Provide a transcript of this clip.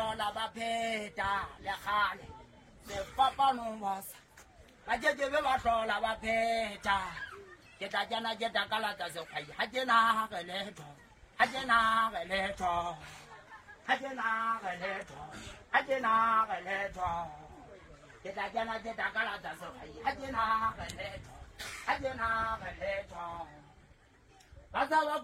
hlola ba pheta le gale sefapanong bosa ba jeke be ba hlola ba pheta ke tla jana ke tla kalata sekgwai ha ke nagage letho ha ke nagage letho ha ke nagage letho ha ke nagage letho ke tla jana ke tla kalata sekgwai ha ke nagage letho ha ke nagage letho ba sa ba